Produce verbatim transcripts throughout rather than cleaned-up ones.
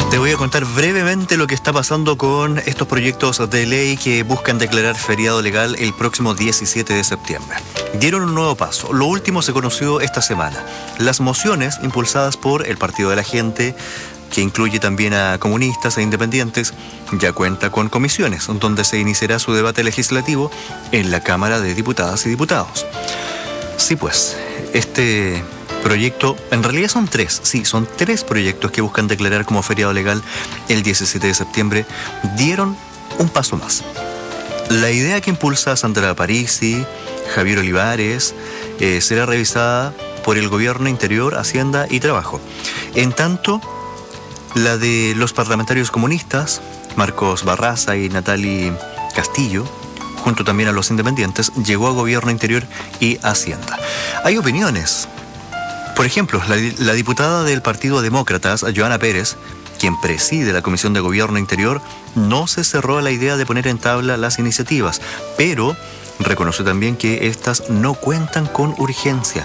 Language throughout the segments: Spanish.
Te voy a contar brevemente lo que está pasando con estos proyectos de ley que buscan declarar feriado legal el próximo diecisiete de septiembre. Dieron un nuevo paso. Lo último se conoció esta semana. Las mociones impulsadas por el Partido de la Gente, que incluye también a comunistas e independientes, ya cuenta con comisiones, donde se iniciará su debate legislativo en la Cámara de Diputadas y Diputados. Sí, pues, este proyecto, en realidad son tres, sí, son tres proyectos que buscan declarar como feriado legal el diecisiete de septiembre, dieron un paso más. La idea que impulsa Sandra Parisi, Javier Olivares, eh, será revisada por el Gobierno Interior, Hacienda y Trabajo. En tanto, la de los parlamentarios comunistas, Marcos Barraza y Natali Castillo, junto también a los independientes, llegó a Gobierno Interior y Hacienda. Hay opiniones. Por ejemplo, la, la diputada del Partido Demócratas, Joana Pérez, quien preside la Comisión de Gobierno Interior, no se cerró a la idea de poner en tabla las iniciativas, pero reconoció también que estas no cuentan con urgencia.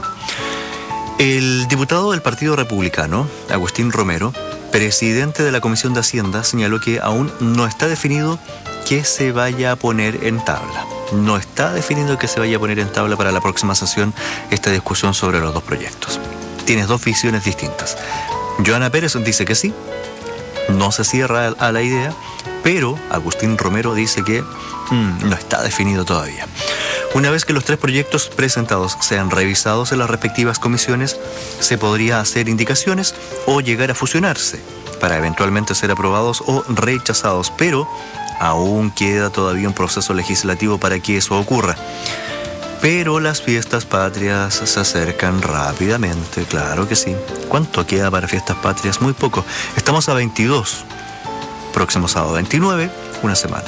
El diputado del Partido Republicano, Agustín Romero, presidente de la Comisión de Hacienda, señaló que aún no está definido que se vaya a poner en tabla. No está definido que se vaya a poner en tabla para la próxima sesión esta discusión sobre los dos proyectos. Tienes dos visiones distintas. Joana Pérez dice que sí, no se cierra a la idea, pero Agustín Romero dice que mmm, no está definido todavía. Una vez que los tres proyectos presentados sean revisados en las respectivas comisiones, se podría hacer indicaciones o llegar a fusionarse para eventualmente ser aprobados o rechazados, pero aún queda todavía un proceso legislativo para que eso ocurra. Pero las fiestas patrias se acercan rápidamente, claro que sí. ¿Cuánto queda para fiestas patrias? Muy poco. Estamos a veintidós. Próximo sábado veintinueve, una semana.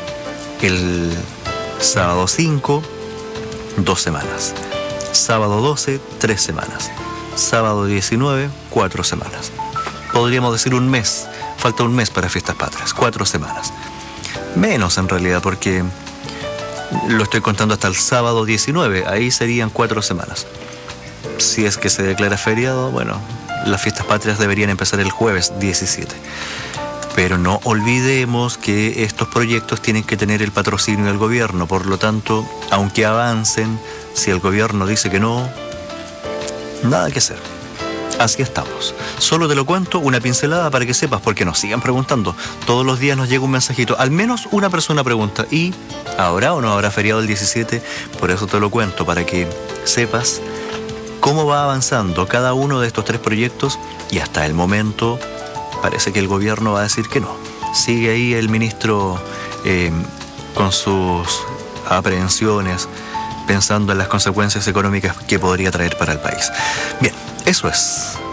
El sábado cinco, dos semanas. Sábado doce, tres semanas. Sábado diecinueve, cuatro semanas. Podríamos decir un mes. Falta un mes para fiestas patrias, cuatro semanas. Menos en realidad, porque lo estoy contando hasta el sábado diecinueve, ahí serían cuatro semanas. Si es que se declara feriado, bueno, las fiestas patrias deberían empezar el jueves diecisiete. Pero no olvidemos que estos proyectos tienen que tener el patrocinio del gobierno, por lo tanto, aunque avancen, si el gobierno dice que no, nada que hacer. Así estamos. Solo te lo cuento, una pincelada para que sepas, porque nos sigan preguntando. Todos los días nos llega un mensajito. Al menos una persona pregunta, ¿y habrá o no habrá feriado el diecisiete? Por eso te lo cuento, para que sepas cómo va avanzando cada uno de estos tres proyectos, y hasta el momento parece que el gobierno va a decir que no. Sigue ahí el ministro eh, con sus aprehensiones, pensando en las consecuencias económicas que podría traer para el país. Bien. Eso es.